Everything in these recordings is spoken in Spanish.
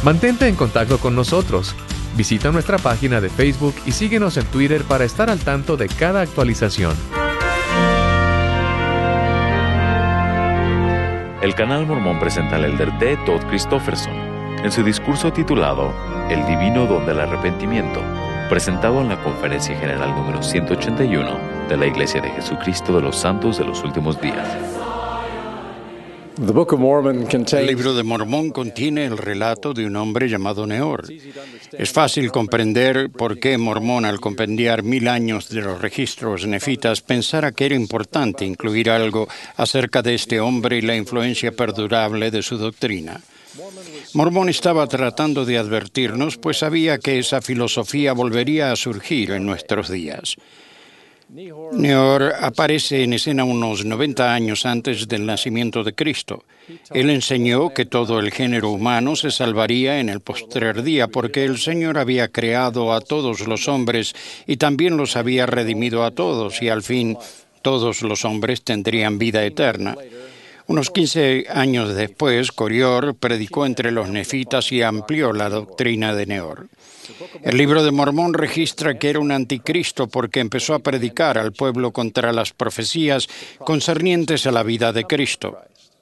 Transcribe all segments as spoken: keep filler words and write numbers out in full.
Mantente en contacto con nosotros. Visita nuestra página de Facebook y síguenos en Twitter para estar al tanto de cada actualización. El Canal Mormón presenta al elder D. Todd Christofferson en su discurso titulado El Divino Don del Arrepentimiento, presentado en la Conferencia General número ciento ochenta y uno de la Iglesia de Jesucristo de los Santos de los Últimos Días. El libro de Mormón contiene el relato de un hombre llamado Neor. Es fácil comprender por qué Mormón, al compendiar mil años de los registros nefitas, pensara que era importante incluir algo acerca de este hombre y la influencia perdurable de su doctrina. Mormón estaba tratando de advertirnos, pues sabía que esa filosofía volvería a surgir en nuestros días. Neor aparece en escena unos noventa años antes del nacimiento de Cristo. Él enseñó que todo el género humano se salvaría en el postrer día porque el Señor había creado a todos los hombres y también los había redimido a todos, y al fin todos los hombres tendrían vida eterna. Unos quince años después, Corior predicó entre los nefitas y amplió la doctrina de Neor. El libro de Mormón registra que era un anticristo porque empezó a predicar al pueblo contra las profecías concernientes a la vida de Cristo.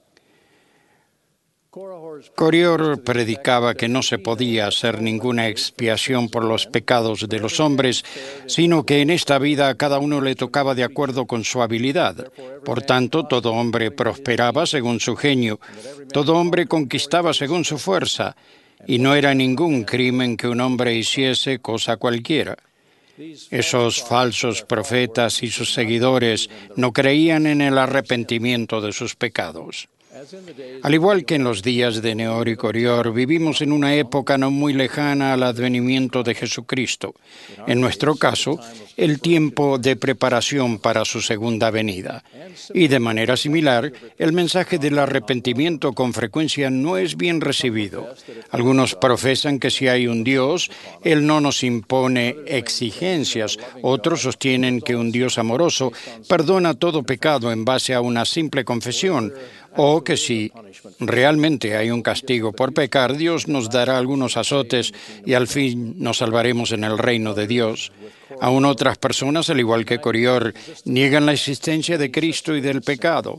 Corior predicaba que no se podía hacer ninguna expiación por los pecados de los hombres, sino que en esta vida a cada uno le tocaba de acuerdo con su habilidad. Por tanto, todo hombre prosperaba según su genio, todo hombre conquistaba según su fuerza, y no era ningún crimen que un hombre hiciese cosa cualquiera. Esos falsos profetas y sus seguidores no creían en el arrepentimiento de sus pecados. Al igual que en los días de Neor y Corior, vivimos en una época no muy lejana al advenimiento de Jesucristo. En nuestro caso, el tiempo de preparación para su segunda venida. Y de manera similar, el mensaje del arrepentimiento con frecuencia no es bien recibido. Algunos profesan que si hay un Dios, Él no nos impone exigencias. Otros sostienen que un Dios amoroso perdona todo pecado en base a una simple confesión, o que si realmente hay un castigo por pecar, Dios nos dará algunos azotes y al fin nos salvaremos en el reino de Dios. Aún otras personas, al igual que Corior, niegan la existencia de Cristo y del pecado.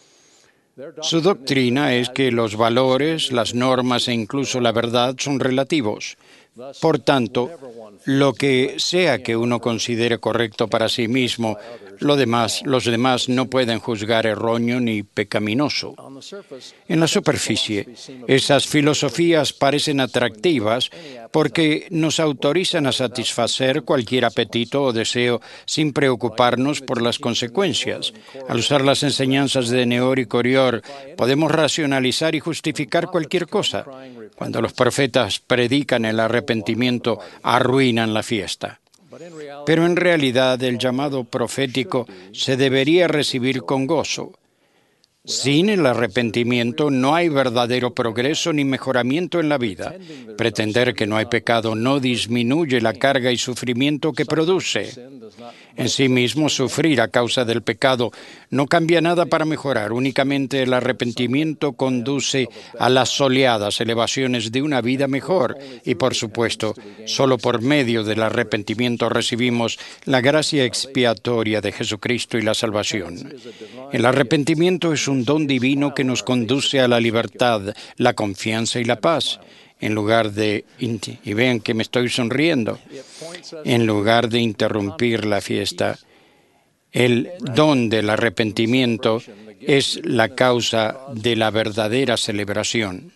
Su doctrina es que los valores, las normas e incluso la verdad son relativos. Por tanto, lo que sea que uno considere correcto para sí mismo, lo demás, los demás no pueden juzgar erróneo ni pecaminoso. En la superficie, esas filosofías parecen atractivas porque nos autorizan a satisfacer cualquier apetito o deseo sin preocuparnos por las consecuencias. Al usar las enseñanzas de Neor y Corior, podemos racionalizar y justificar cualquier cosa. Cuando los profetas predican el arrepentimiento, arruinan la fiesta. Pero en realidad el llamado profético se debería recibir con gozo. Sin el arrepentimiento no hay verdadero progreso ni mejoramiento en la vida. Pretender que no hay pecado no disminuye la carga y sufrimiento que produce. En sí mismo, sufrir a causa del pecado no cambia nada para mejorar. Únicamente el arrepentimiento conduce a las soleadas elevaciones de una vida mejor. Y, por supuesto, solo por medio del arrepentimiento recibimos la gracia expiatoria de Jesucristo y la salvación. El arrepentimiento es un don divino que nos conduce a la libertad, la confianza y la paz. En lugar de, y vean que me estoy sonriendo, en lugar de interrumpir la fiesta, el don del arrepentimiento es la causa de la verdadera celebración.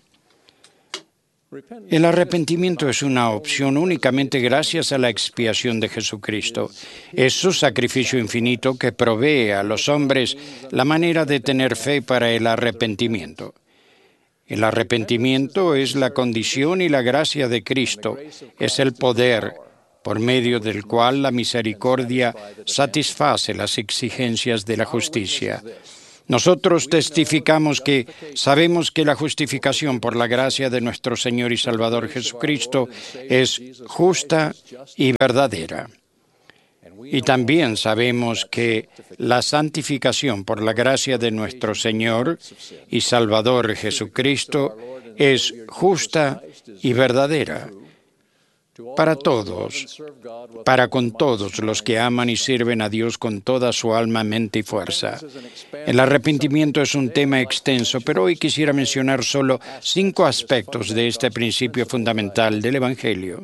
El arrepentimiento es una opción únicamente gracias a la expiación de Jesucristo. Es su sacrificio infinito que provee a los hombres la manera de tener fe para el arrepentimiento. El arrepentimiento es la condición y la gracia de Cristo, es el poder por medio del cual la misericordia satisface las exigencias de la justicia. Nosotros testificamos que sabemos que la justificación por la gracia de nuestro Señor y Salvador Jesucristo es justa y verdadera. Y también sabemos que la santificación por la gracia de nuestro Señor y Salvador Jesucristo es justa y verdadera para todos, para con todos los que aman y sirven a Dios con toda su alma, mente y fuerza. El arrepentimiento es un tema extenso, pero hoy quisiera mencionar solo cinco aspectos de este principio fundamental del Evangelio.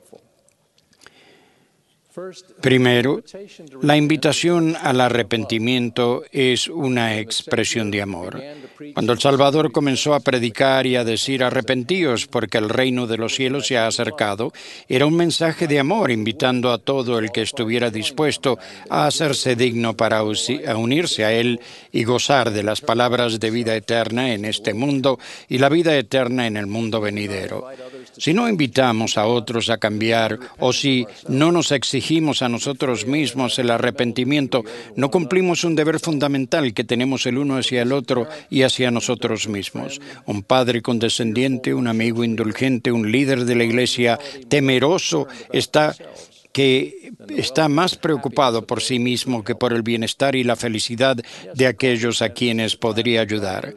Primero, la invitación al arrepentimiento es una expresión de amor. Cuando el Salvador comenzó a predicar y a decir arrepentíos porque el reino de los cielos se ha acercado, era un mensaje de amor invitando a todo el que estuviera dispuesto a hacerse digno para unirse a Él y gozar de las palabras de vida eterna en este mundo y la vida eterna en el mundo venidero. Si no invitamos a otros a cambiar o si no nos exigimos a nosotros mismos el arrepentimiento, no cumplimos un deber fundamental que tenemos el uno hacia el otro y hacia nosotros mismos. Un padre condescendiente, un amigo indulgente, un líder de la iglesia temeroso está que está más preocupado por sí mismo que por el bienestar y la felicidad de aquellos a quienes podría ayudar.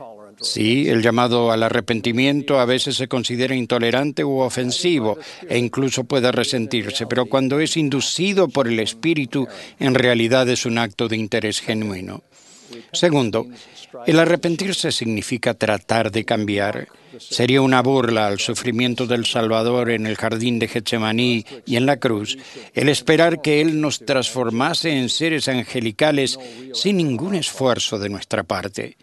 Sí, el llamado al arrepentimiento a veces se considera intolerante u ofensivo e incluso puede resentirse, pero cuando es inducido por el Espíritu, en realidad es un acto de interés genuino. Segundo, el arrepentirse significa tratar de cambiar. Sería una burla al sufrimiento del Salvador en el jardín de Getsemaní y en la cruz el esperar que Él nos transformase en seres angelicales sin ningún esfuerzo de nuestra parte.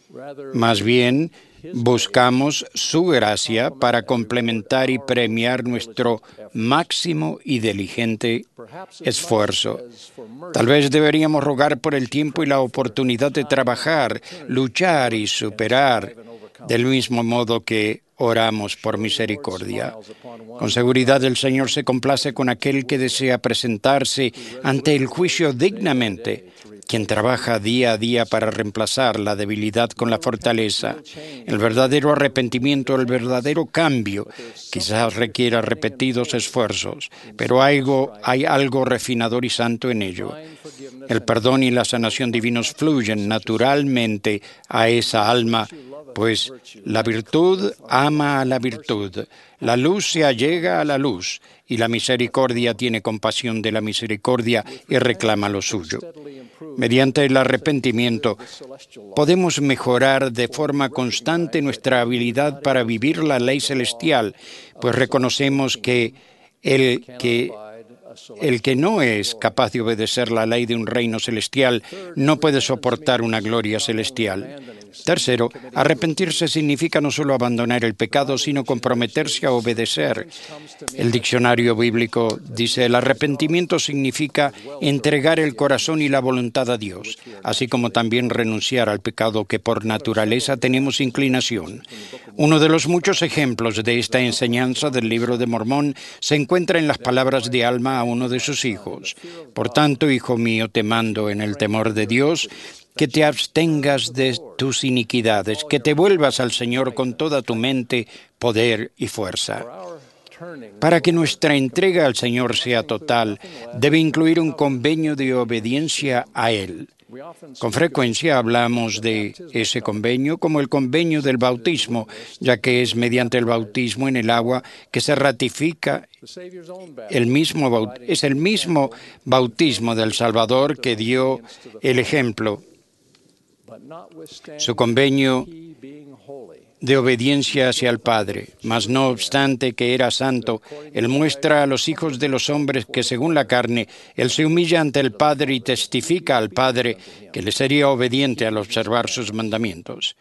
Más bien, buscamos su gracia para complementar y premiar nuestro máximo y diligente esfuerzo. Tal vez deberíamos rogar por el tiempo y la oportunidad de trabajar, luchar y superar, del mismo modo que oramos por misericordia. Con seguridad el Señor se complace con aquel que desea presentarse ante el juicio dignamente, quien trabaja día a día para reemplazar la debilidad con la fortaleza. El verdadero arrepentimiento, el verdadero cambio, quizás requiera repetidos esfuerzos, pero hay algo, hay algo refinador y santo en ello. El perdón y la sanación divinos fluyen naturalmente a esa alma, pues la virtud ama a la virtud, la luz se allega a la luz, y la misericordia tiene compasión de la misericordia y reclama lo suyo. Mediante el arrepentimiento podemos mejorar de forma constante nuestra habilidad para vivir la ley celestial, pues reconocemos que el que El que no es capaz de obedecer la ley de un reino celestial no puede soportar una gloria celestial. Tercero, arrepentirse significa no solo abandonar el pecado, sino comprometerse a obedecer. El diccionario bíblico dice: el arrepentimiento significa entregar el corazón y la voluntad a Dios, así como también renunciar al pecado que por naturaleza tenemos inclinación. Uno de los muchos ejemplos de esta enseñanza del libro de Mormón se encuentra en las palabras de Alma a uno de sus hijos. Por tanto, hijo mío, te mando en el temor de Dios, que te abstengas de tus iniquidades, que te vuelvas al Señor con toda tu mente, poder y fuerza. Para que nuestra entrega al Señor sea total, debe incluir un convenio de obediencia a Él. Con frecuencia hablamos de ese convenio como el convenio del bautismo, ya que es mediante el bautismo en el agua que se ratifica el mismo, es el mismo bautismo del Salvador que dio el ejemplo. Su convenio de obediencia hacia el Padre, mas no obstante que era santo, Él muestra a los hijos de los hombres que según la carne, Él se humilla ante el Padre y testifica al Padre que le sería obediente al observar sus mandamientos.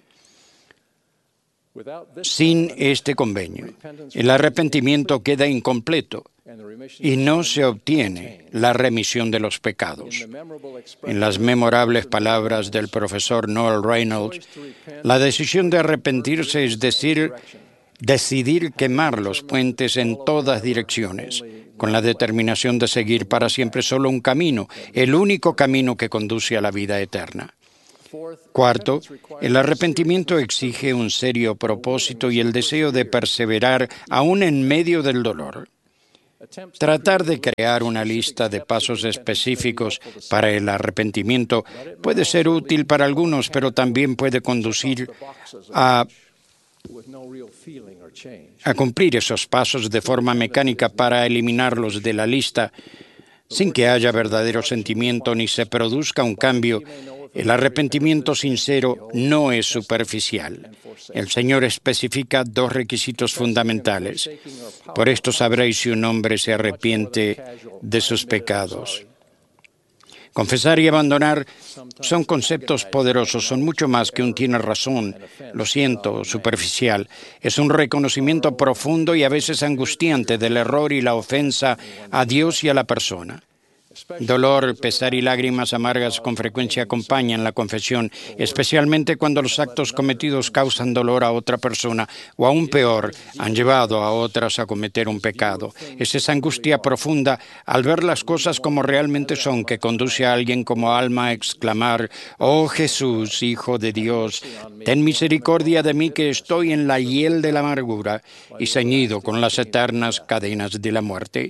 Sin este convenio, el arrepentimiento queda incompleto y no se obtiene la remisión de los pecados. En las memorables palabras del profesor Noel Reynolds, la decisión de arrepentirse es decir, decidir quemar los puentes en todas direcciones, con la determinación de seguir para siempre solo un camino, el único camino que conduce a la vida eterna. Cuarto, el arrepentimiento exige un serio propósito y el deseo de perseverar aún en medio del dolor. Tratar de crear una lista de pasos específicos para el arrepentimiento puede ser útil para algunos, pero también puede conducir a a cumplir esos pasos de forma mecánica para eliminarlos de la lista sin que haya verdadero sentimiento ni se produzca un cambio. El arrepentimiento sincero no es superficial. El Señor especifica dos requisitos fundamentales. Por esto sabréis si un hombre se arrepiente de sus pecados. Confesar y abandonar son conceptos poderosos, son mucho más que un tiene razón, lo siento, superficial. Es un reconocimiento profundo y a veces angustiante del error y la ofensa a Dios y a la persona. Dolor, pesar y lágrimas amargas con frecuencia acompañan la confesión, especialmente cuando los actos cometidos causan dolor a otra persona o, aún peor, han llevado a otras a cometer un pecado. Es esa angustia profunda al ver las cosas como realmente son que conduce a alguien como alma a exclamar: «Oh Jesús, Hijo de Dios, ten misericordia de mí que estoy en la hiel de la amargura y ceñido con las eternas cadenas de la muerte».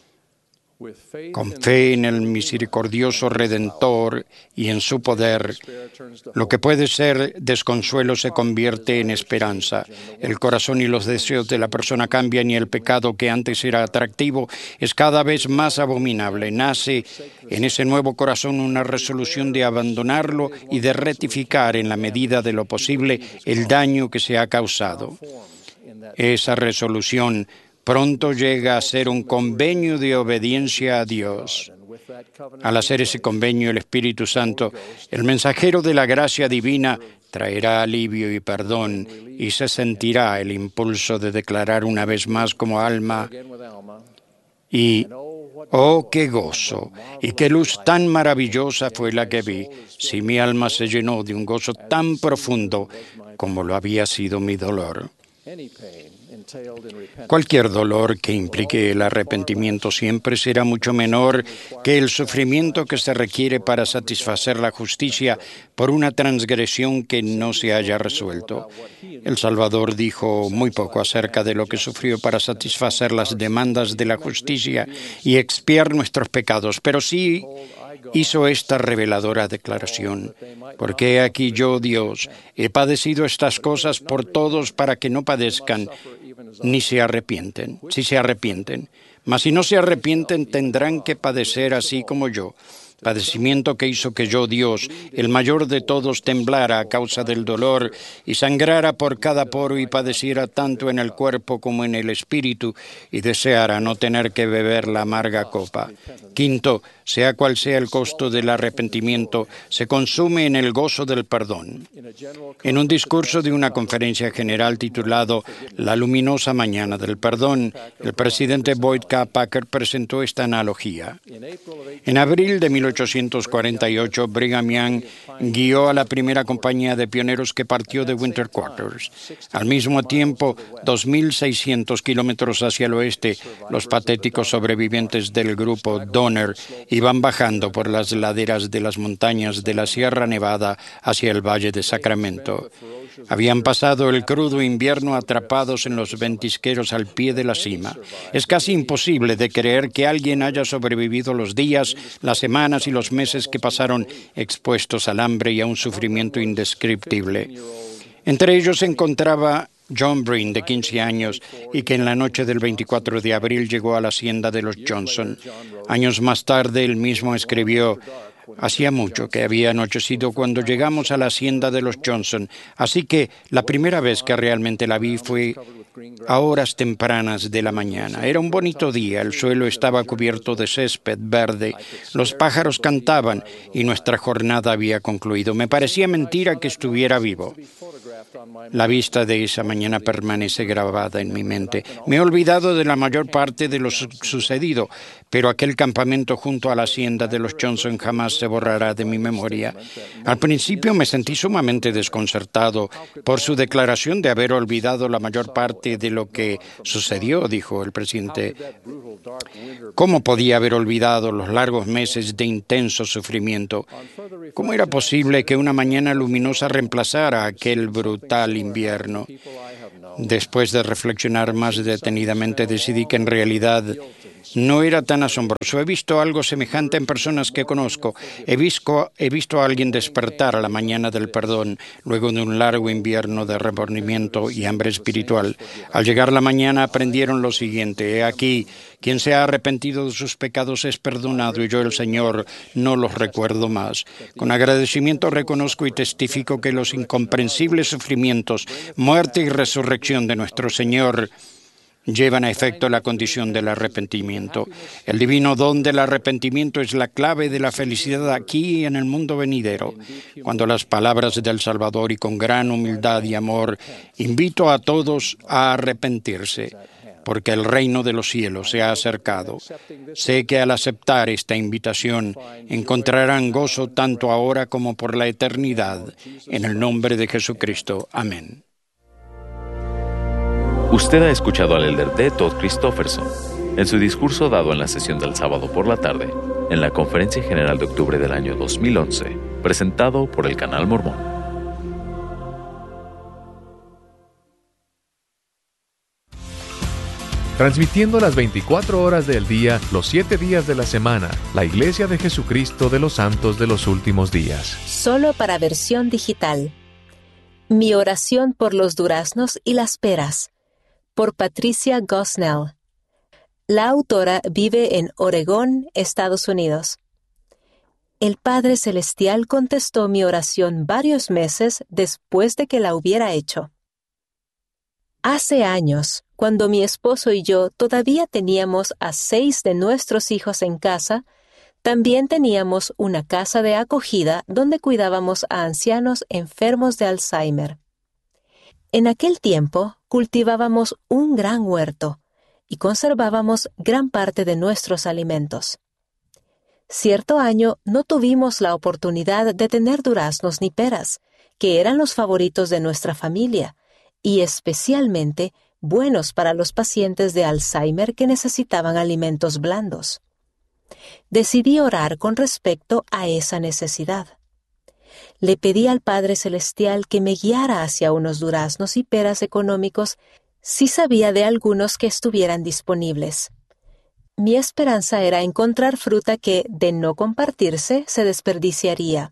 Con fe en el misericordioso Redentor y en su poder, lo que puede ser desconsuelo se convierte en esperanza. El corazón y los deseos de la persona cambian y el pecado que antes era atractivo es cada vez más abominable. Nace en ese nuevo corazón una resolución de abandonarlo y de rectificar en la medida de lo posible el daño que se ha causado. Esa resolución pronto llega a ser un convenio de obediencia a Dios. Al hacer ese convenio, el Espíritu Santo, el mensajero de la gracia divina, traerá alivio y perdón y se sentirá el impulso de declarar una vez más como alma y «Oh, qué gozo y qué luz tan maravillosa fue la que vi, si mi alma se llenó de un gozo tan profundo como lo había sido mi dolor». Cualquier dolor que implique el arrepentimiento siempre será mucho menor que el sufrimiento que se requiere para satisfacer la justicia por una transgresión que no se haya resuelto. El Salvador dijo muy poco acerca de lo que sufrió para satisfacer las demandas de la justicia y expiar nuestros pecados, pero sí hizo esta reveladora declaración: «Porque he aquí yo, Dios, he padecido estas cosas por todos para que no padezcan ni se arrepienten, si se arrepienten. Mas si no se arrepienten, tendrán que padecer así como yo». Padecimiento que hizo que yo, Dios, el mayor de todos, temblara a causa del dolor y sangrara por cada poro y padeciera tanto en el cuerpo como en el espíritu y deseara no tener que beber la amarga copa. Quinto, sea cual sea el costo del arrepentimiento, se consume en el gozo del perdón. En un discurso de una conferencia general titulado La luminosa mañana del perdón, el presidente Boyd K. Packer presentó esta analogía. En abril de mil ochocientos cuarenta y ocho, Brigham Young guió a la primera compañía de pioneros que partió de Winter Quarters. Al mismo tiempo, dos mil seiscientos kilómetros hacia el oeste, los patéticos sobrevivientes del grupo Donner iban bajando por las laderas de las montañas de la Sierra Nevada hacia el Valle de Sacramento. Habían pasado el crudo invierno atrapados en los ventisqueros al pie de la cima. Es casi imposible de creer que alguien haya sobrevivido los días, las semanas y los meses que pasaron expuestos al hambre y a un sufrimiento indescriptible. Entre ellos se encontraba John Breen, de quince años, y que en la noche del veinticuatro de abril llegó a la hacienda de los Johnson. Años más tarde, él mismo escribió: «Hacía mucho que había anochecido cuando llegamos a la hacienda de los Johnson, así que la primera vez que realmente la vi fue a horas tempranas de la mañana. Era un bonito día, el suelo estaba cubierto de césped verde, los pájaros cantaban y nuestra jornada había concluido. Me parecía mentira que estuviera vivo». La vista de esa mañana permanece grabada en mi mente. Me he olvidado de la mayor parte de lo su- sucedido, pero aquel campamento junto a la hacienda de los Johnson jamás se borrará de mi memoria. Al principio me sentí sumamente desconcertado por su declaración de haber olvidado la mayor parte de lo que sucedió, dijo el presidente. ¿Cómo podía haber olvidado los largos meses de intenso sufrimiento? ¿Cómo era posible que una mañana luminosa reemplazara aquel brutal brutal invierno. Después de reflexionar más detenidamente, decidí que en realidad no era tan asombroso. He visto algo semejante en personas que conozco. He visto, he visto a alguien despertar a la mañana del perdón, luego de un largo invierno de remordimiento y hambre espiritual. Al llegar la mañana aprendieron lo siguiente: he aquí, quien se ha arrepentido de sus pecados es perdonado, y yo, el Señor, no los recuerdo más. Con agradecimiento reconozco y testifico que los incomprensibles sufrimientos, muerte y resurrección de nuestro Señor llevan a efecto la condición del arrepentimiento. El divino don del arrepentimiento es la clave de la felicidad aquí y en el mundo venidero. Cuando las palabras del Salvador, y con gran humildad y amor, invito a todos a arrepentirse, porque el reino de los cielos se ha acercado. Sé que al aceptar esta invitación encontrarán gozo tanto ahora como por la eternidad. En el nombre de Jesucristo. Amén. Usted ha escuchado al elder D. Todd Christofferson en su discurso dado en la sesión del sábado por la tarde en la Conferencia General de octubre del año dos mil once, presentado por el Canal Mormón. Transmitiendo las veinticuatro horas del día, los siete días de la semana, la Iglesia de Jesucristo de los Santos de los Últimos Días. Solo para versión digital. Mi oración por los duraznos y las peras, por Patricia Gosnell. La autora vive en Oregón, Estados Unidos. El Padre Celestial contestó mi oración varios meses después de que la hubiera hecho. Hace años, cuando mi esposo y yo todavía teníamos a seis de nuestros hijos en casa, también teníamos una casa de acogida donde cuidábamos a ancianos enfermos de Alzheimer. En aquel tiempo cultivábamos un gran huerto y conservábamos gran parte de nuestros alimentos. Cierto año no tuvimos la oportunidad de tener duraznos ni peras, que eran los favoritos de nuestra familia, y especialmente buenos para los pacientes de Alzheimer que necesitaban alimentos blandos. Decidí orar con respecto a esa necesidad. Le pedí al Padre Celestial que me guiara hacia unos duraznos y peras económicos si sabía de algunos que estuvieran disponibles. Mi esperanza era encontrar fruta que, de no compartirse, se desperdiciaría.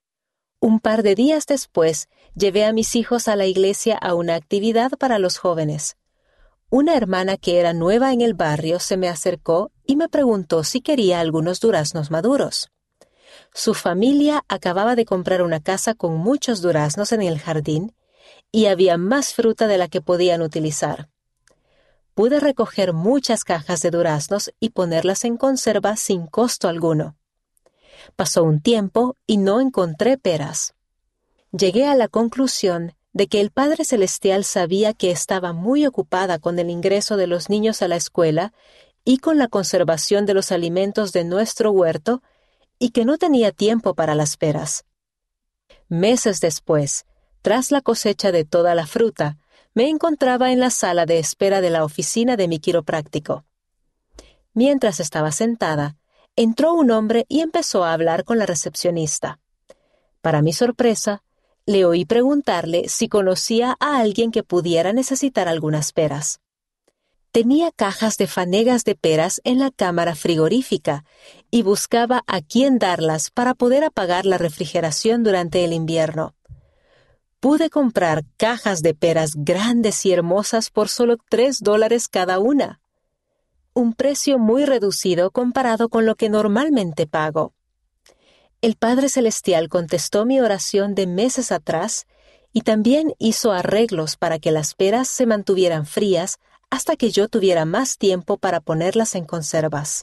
Un par de días después, llevé a mis hijos a la iglesia a una actividad para los jóvenes. Una hermana que era nueva en el barrio se me acercó y me preguntó si quería algunos duraznos maduros. Su familia acababa de comprar una casa con muchos duraznos en el jardín y había más fruta de la que podían utilizar. Pude recoger muchas cajas de duraznos y ponerlas en conserva sin costo alguno. Pasó un tiempo y no encontré peras. Llegué a la conclusión de que el Padre Celestial sabía que estaba muy ocupada con el ingreso de los niños a la escuela y con la conservación de los alimentos de nuestro huerto, y que no tenía tiempo para las peras. Meses después, tras la cosecha de toda la fruta, me encontraba en la sala de espera de la oficina de mi quiropráctico. Mientras estaba sentada, entró un hombre y empezó a hablar con la recepcionista. Para mi sorpresa, le oí preguntarle si conocía a alguien que pudiera necesitar algunas peras. Tenía cajas de fanegas de peras en la cámara frigorífica y buscaba a quién darlas para poder apagar la refrigeración durante el invierno. Pude comprar cajas de peras grandes y hermosas por solo tres dólares cada una. Un precio muy reducido comparado con lo que normalmente pago. El Padre Celestial contestó mi oración de meses atrás y también hizo arreglos para que las peras se mantuvieran frías hasta que yo tuviera más tiempo para ponerlas en conservas.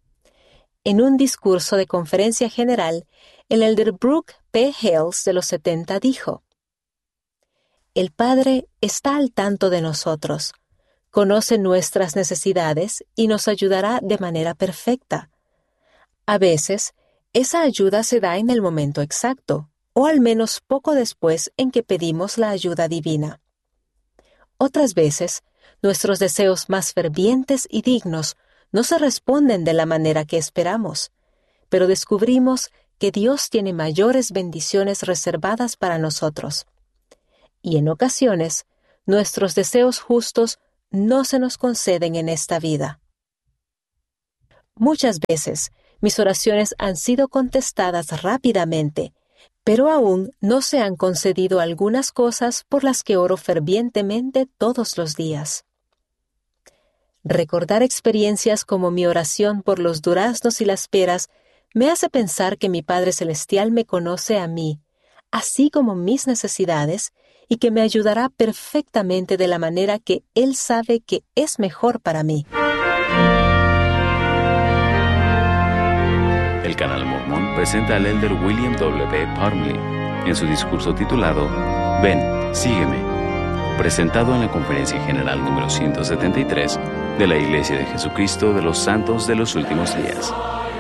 En un discurso de conferencia general, el elder Brooke P. Hales de los setenta dijo: El Padre está al tanto de nosotros, conoce nuestras necesidades y nos ayudará de manera perfecta. A veces, esa ayuda se da en el momento exacto, o al menos poco después en que pedimos la ayuda divina. Otras veces, nuestros deseos más fervientes y dignos no se responden de la manera que esperamos, pero descubrimos que Dios tiene mayores bendiciones reservadas para nosotros. y en ocasiones, nuestros deseos justos no se nos conceden en esta vida. Muchas veces, mis oraciones han sido contestadas rápidamente, pero aún no se han concedido algunas cosas por las que oro fervientemente todos los días. Recordar experiencias como mi oración por los duraznos y las peras me hace pensar que mi Padre Celestial me conoce a mí, así como mis necesidades, y que me ayudará perfectamente de la manera que Él sabe que es mejor para mí. El Canal Mormón presenta al elder William W. Parmley en su discurso titulado Ven, sígueme, presentado en la Conferencia General número ciento setenta y tres de la Iglesia de Jesucristo de los Santos de los Últimos Días.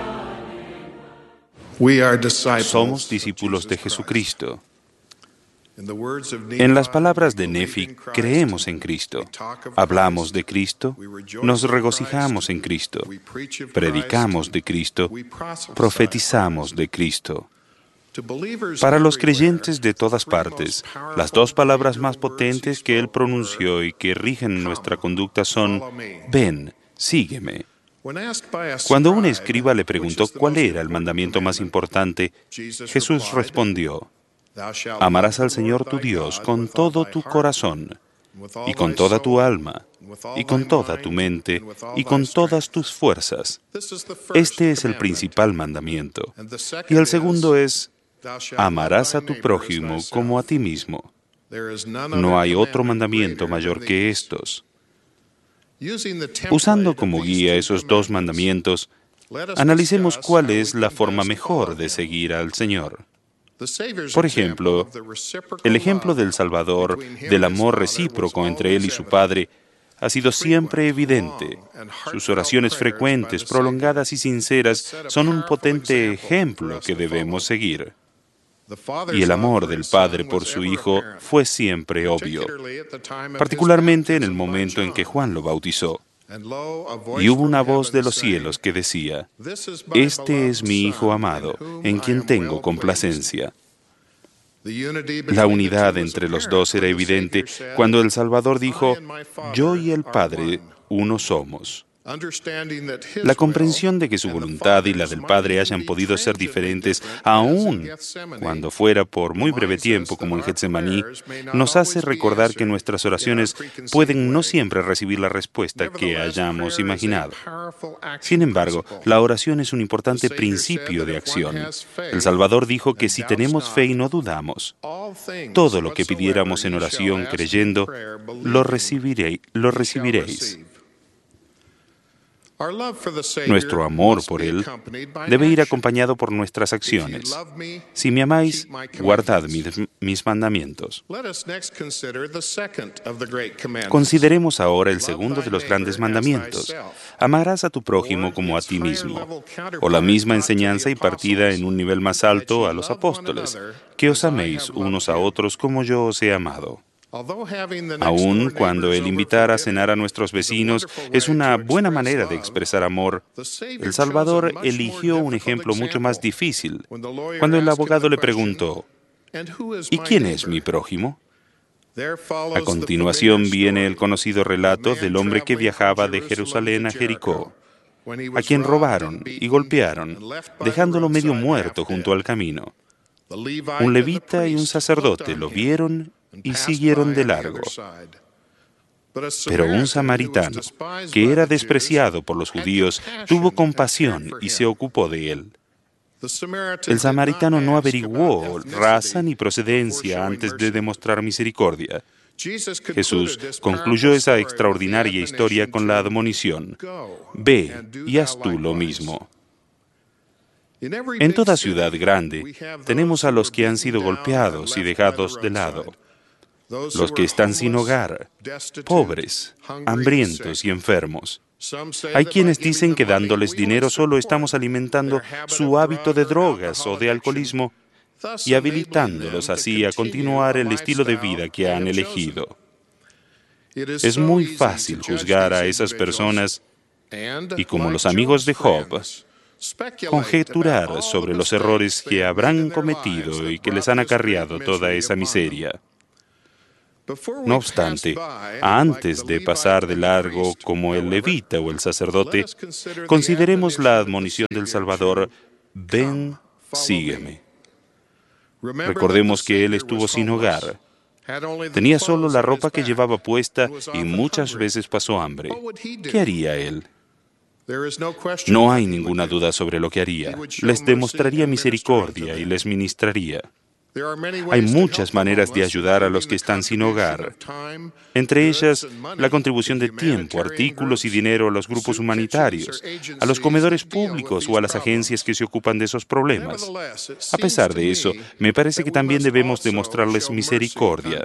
Somos discípulos de Jesucristo. En las palabras de Nefi, creemos en Cristo, hablamos de Cristo, nos regocijamos en Cristo, predicamos de Cristo, profetizamos de Cristo. Para los creyentes de todas partes, las dos palabras más potentes que Él pronunció y que rigen nuestra conducta son, ven, sígueme. Cuando un escriba le preguntó cuál era el mandamiento más importante, Jesús respondió, amarás al Señor tu Dios con todo tu corazón, y con toda tu alma, y con toda tu mente, y con todas tus fuerzas. Este es el principal mandamiento. Y el segundo es, amarás a tu prójimo como a ti mismo. No hay otro mandamiento mayor que estos. Usando como guía esos dos mandamientos, analicemos cuál es la forma mejor de seguir al Señor. Por ejemplo, el ejemplo del Salvador, del amor recíproco entre Él y su Padre, ha sido siempre evidente. Sus oraciones frecuentes, prolongadas y sinceras son un potente ejemplo que debemos seguir. Y el amor del Padre por su Hijo fue siempre obvio, particularmente en el momento en que Juan lo bautizó. Y hubo una voz de los cielos que decía, este es mi Hijo amado, en quien tengo complacencia. La unidad entre los dos era evidente cuando el Salvador dijo, yo y el Padre uno somos. La comprensión de que su voluntad y la del Padre hayan podido ser diferentes, aun cuando fuera por muy breve tiempo, como en Getsemaní, nos hace recordar que nuestras oraciones pueden no siempre recibir la respuesta que hayamos imaginado. Sin embargo, la oración es un importante principio de acción. El Salvador dijo que si tenemos fe y no dudamos, todo lo que pidiéramos en oración creyendo, lo recibiré- lo recibiréis. Nuestro amor por Él debe ir acompañado por nuestras acciones. Si me amáis, guardad mis, mis mandamientos. Consideremos ahora el segundo de los grandes mandamientos. Amarás a tu prójimo como a ti mismo. O la misma enseñanza impartida en un nivel más alto a los apóstoles, que os améis unos a otros como yo os he amado. Aun cuando el invitar a cenar a nuestros vecinos es una buena manera de expresar amor, el Salvador eligió un ejemplo mucho más difícil cuando el abogado le preguntó, ¿y quién es mi prójimo? A continuación viene el conocido relato del hombre que viajaba de Jerusalén a Jericó, a quien robaron y golpearon, dejándolo medio muerto junto al camino. Un levita y un sacerdote lo vieron y siguieron de largo. Pero un samaritano, que era despreciado por los judíos, tuvo compasión y se ocupó de él. El samaritano no averiguó raza ni procedencia antes de demostrar misericordia. Jesús concluyó esa extraordinaria historia con la admonición, ve y haz tú lo mismo. En toda ciudad grande tenemos a los que han sido golpeados y dejados de lado, los que están sin hogar, pobres, hambrientos y enfermos. Hay quienes dicen que dándoles dinero solo estamos alimentando su hábito de drogas o de alcoholismo y habilitándolos así a continuar el estilo de vida que han elegido. Es muy fácil juzgar a esas personas y, como los amigos de Job, conjeturar sobre los errores que habrán cometido y que les han acarreado toda esa miseria. No obstante, antes de pasar de largo como el levita o el sacerdote, consideremos la admonición del Salvador: ven, sígueme. Recordemos que él estuvo sin hogar. Tenía solo la ropa que llevaba puesta y muchas veces pasó hambre. ¿Qué haría él? No hay ninguna duda sobre lo que haría. Les demostraría misericordia y les ministraría. Hay muchas maneras de ayudar a los que están sin hogar, entre ellas la contribución de tiempo, artículos y dinero a los grupos humanitarios, a los comedores públicos o a las agencias que se ocupan de esos problemas. A pesar de eso, me parece que también debemos demostrarles misericordia.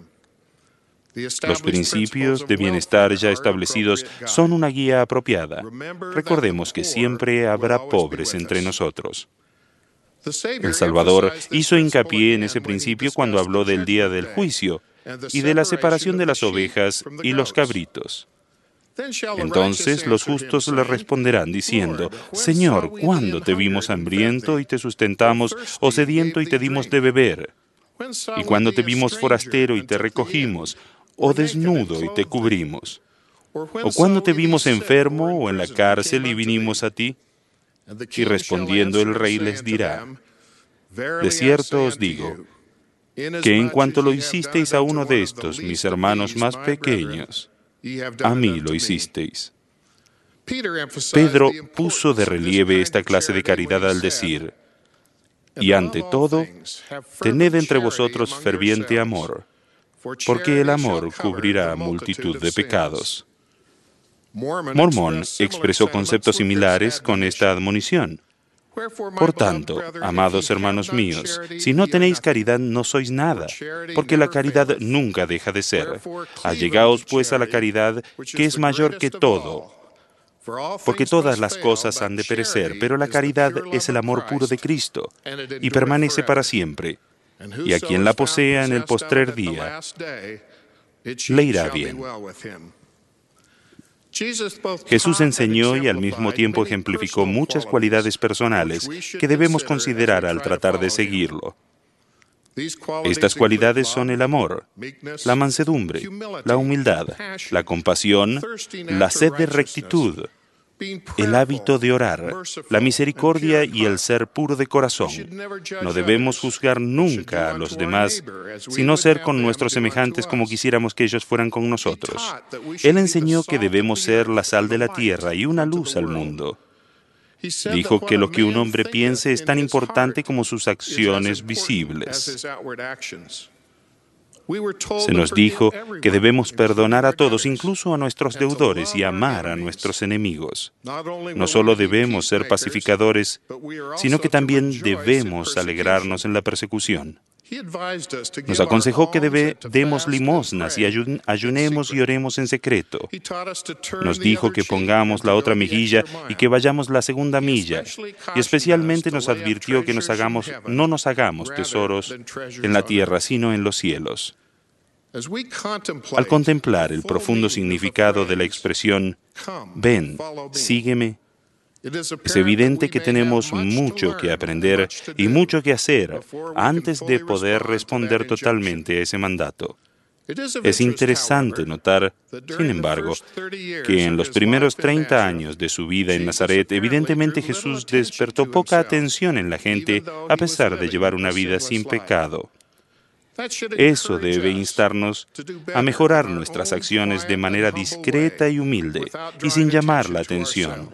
Los principios de bienestar ya establecidos son una guía apropiada. Recordemos que siempre habrá pobres entre nosotros. El Salvador hizo hincapié en ese principio cuando habló del día del juicio y de la separación de las ovejas y los cabritos. Entonces los justos le responderán diciendo: Señor, ¿cuándo te vimos hambriento y te sustentamos, o sediento y te dimos de beber? ¿Y cuándo te vimos forastero y te recogimos, o desnudo y te cubrimos? ¿O cuándo te vimos enfermo o en la cárcel y vinimos a ti? Y respondiendo el rey les dirá: de cierto os digo, que en cuanto lo hicisteis a uno de estos, mis hermanos más pequeños, a mí lo hicisteis. Pedro puso de relieve esta clase de caridad al decir: y ante todo, tened entre vosotros ferviente amor, porque el amor cubrirá multitud de pecados. Mormón expresó conceptos similares con esta admonición. Por tanto, amados hermanos míos, si no tenéis caridad, no sois nada, porque la caridad nunca deja de ser. Allegaos pues a la caridad, que es mayor que todo, porque todas las cosas han de perecer, pero la caridad es el amor puro de Cristo, y permanece para siempre. Y a quien la posea en el postrer día, le irá bien. Jesús enseñó y al mismo tiempo ejemplificó muchas cualidades personales que debemos considerar al tratar de seguirlo. Estas cualidades son el amor, la mansedumbre, la humildad, la compasión, la sed de rectitud, el hábito de orar, la misericordia y el ser puro de corazón. No debemos juzgar nunca a los demás, sino ser con nuestros semejantes como quisiéramos que ellos fueran con nosotros. Él enseñó que debemos ser la sal de la tierra y una luz al mundo. Dijo que lo que un hombre piense es tan importante como sus acciones visibles. Se nos dijo que debemos perdonar a todos, incluso a nuestros deudores, y amar a nuestros enemigos. No solo debemos ser pacificadores, sino que también debemos alegrarnos en la persecución. Nos aconsejó que debe, demos limosnas y ayun, ayunemos y oremos en secreto. Nos dijo que pongamos la otra mejilla y que vayamos la segunda milla. Y especialmente nos advirtió que nos hagamos, no nos hagamos tesoros en la tierra, sino en los cielos. Al contemplar el profundo significado de la expresión «Ven, sígueme», es evidente que tenemos mucho que aprender y mucho que hacer antes de poder responder totalmente a ese mandato. Es interesante notar, sin embargo, que en los primeros treinta años de su vida en Nazaret, evidentemente Jesús despertó poca atención en la gente a pesar de llevar una vida sin pecado. Eso debe instarnos a mejorar nuestras acciones de manera discreta y humilde y sin llamar la atención.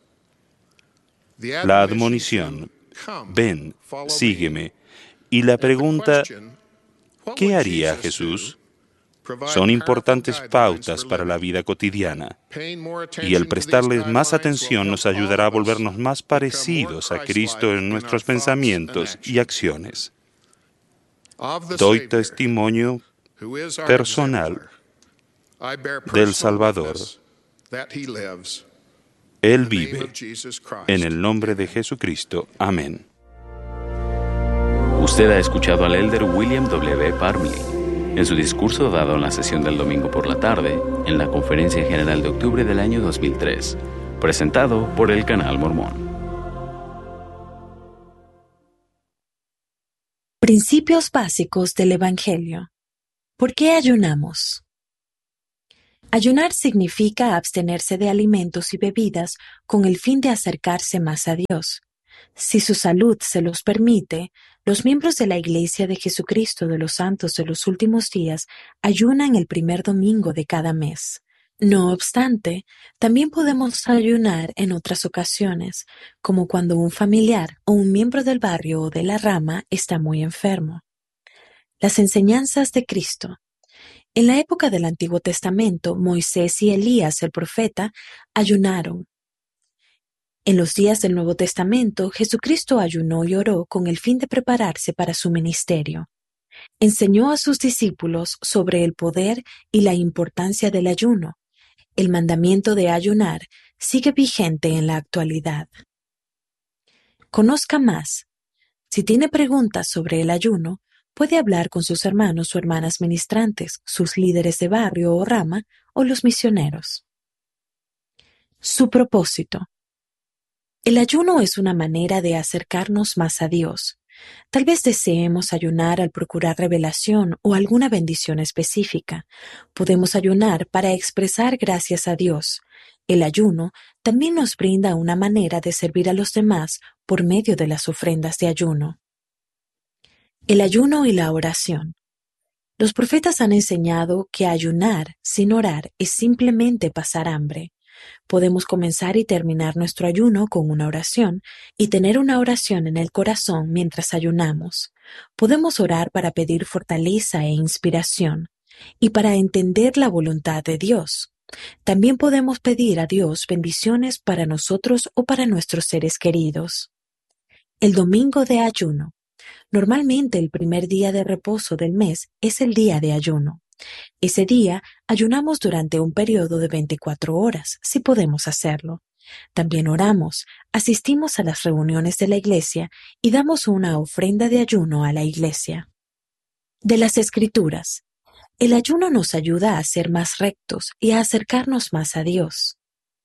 La admonición, ven, sígueme, y la pregunta, ¿qué haría Jesús?, son importantes pautas para la vida cotidiana, y el prestarles más atención nos ayudará a volvernos más parecidos a Cristo en nuestros pensamientos y acciones. Doy testimonio personal del Salvador. Él vive. En el nombre de Jesucristo. Amén. Usted ha escuchado al elder William W. Parmley en su discurso dado en la sesión del domingo por la tarde en la Conferencia General de octubre del año dos mil tres, presentado por el Canal Mormón. Principios básicos del Evangelio. ¿Por qué ayunamos? Ayunar significa abstenerse de alimentos y bebidas con el fin de acercarse más a Dios. Si su salud se los permite, los miembros de la Iglesia de Jesucristo de los Santos de los Últimos Días ayunan el primer domingo de cada mes. No obstante, también podemos ayunar en otras ocasiones, como cuando un familiar o un miembro del barrio o de la rama está muy enfermo. Las enseñanzas de Cristo. En la época del Antiguo Testamento, Moisés y Elías el profeta ayunaron. En los días del Nuevo Testamento, Jesucristo ayunó y oró con el fin de prepararse para su ministerio. Enseñó a sus discípulos sobre el poder y la importancia del ayuno. El mandamiento de ayunar sigue vigente en la actualidad. Conozca más. Si tiene preguntas sobre el ayuno, puede hablar con sus hermanos o hermanas ministrantes, sus líderes de barrio o rama, o los misioneros. Su propósito. El ayuno es una manera de acercarnos más a Dios. Tal vez deseemos ayunar al procurar revelación o alguna bendición específica. Podemos ayunar para expresar gracias a Dios. El ayuno también nos brinda una manera de servir a los demás por medio de las ofrendas de ayuno. El ayuno y la oración. Los profetas han enseñado que ayunar sin orar es simplemente pasar hambre. Podemos comenzar y terminar nuestro ayuno con una oración y tener una oración en el corazón mientras ayunamos. Podemos orar para pedir fortaleza e inspiración y para entender la voluntad de Dios. También podemos pedir a Dios bendiciones para nosotros o para nuestros seres queridos. El domingo de ayuno. Normalmente el primer día de reposo del mes es el día de ayuno. Ese día ayunamos durante un periodo de veinticuatro horas, si podemos hacerlo. También oramos, asistimos a las reuniones de la iglesia y damos una ofrenda de ayuno a la iglesia. De las Escrituras. El ayuno nos ayuda a ser más rectos y a acercarnos más a Dios.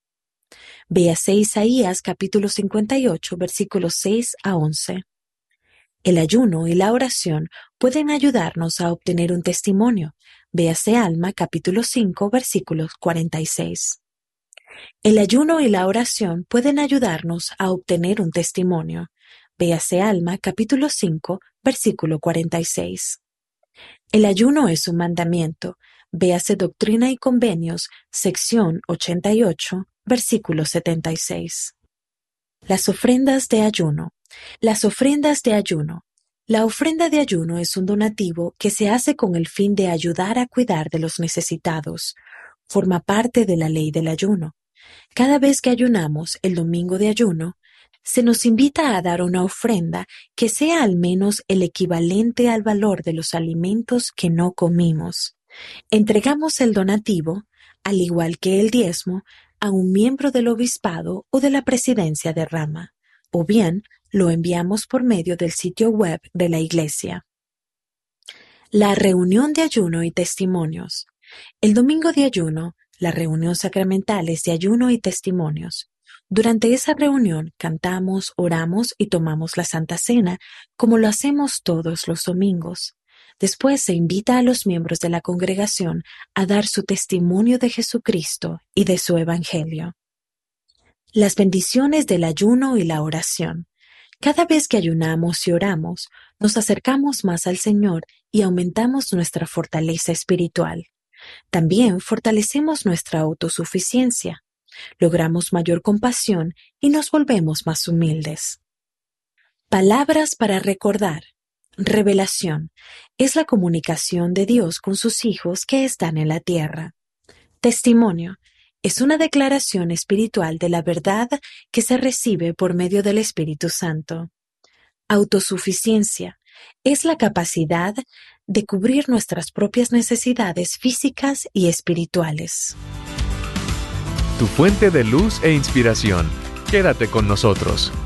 Véase Isaías capítulo cincuenta y ocho, versículos seis a once. El ayuno y la oración pueden ayudarnos a obtener un testimonio. Véase Alma capítulo cinco, versículos cuarenta y seis. El ayuno y la oración pueden ayudarnos a obtener un testimonio. Véase Alma capítulo cinco, versículo cuarenta y seis. El ayuno es un mandamiento. Véase Doctrina y Convenios, sección ochenta y ocho, versículo setenta y seis. Las ofrendas de ayuno. Las ofrendas de ayuno. La ofrenda de ayuno es un donativo que se hace con el fin de ayudar a cuidar de los necesitados. Forma parte de la ley del ayuno. Cada vez que ayunamos el domingo de ayuno, se nos invita a dar una ofrenda que sea al menos el equivalente al valor de los alimentos que no comimos. Entregamos el donativo, al igual que el diezmo, a un miembro del obispado o de la presidencia de rama, o bien lo enviamos por medio del sitio web de la iglesia. La reunión de ayuno y testimonios. El domingo de ayuno, la reunión sacramental es de ayuno y testimonios. Durante esa reunión cantamos, oramos y tomamos la Santa Cena, como lo hacemos todos los domingos. Después se invita a los miembros de la congregación a dar su testimonio de Jesucristo y de su Evangelio. Las bendiciones del ayuno y la oración. Cada vez que ayunamos y oramos, nos acercamos más al Señor y aumentamos nuestra fortaleza espiritual. También fortalecemos nuestra autosuficiencia, logramos mayor compasión y nos volvemos más humildes. Palabras para recordar. Revelación. Es la comunicación de Dios con sus hijos que están en la tierra. Testimonio. Es una declaración espiritual de la verdad que se recibe por medio del Espíritu Santo. Autosuficiencia. Es la capacidad de cubrir nuestras propias necesidades físicas y espirituales. Tu fuente de luz e inspiración. Quédate con nosotros.